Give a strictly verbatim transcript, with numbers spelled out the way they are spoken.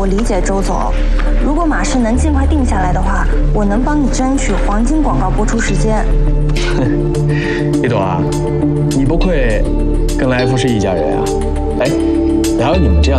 我理解周总，如果马氏能尽快定下来的话，我能帮你争取黄金广告播出时间。 一朵啊，你不愧跟来福是一家人啊！哎，哪有你们这样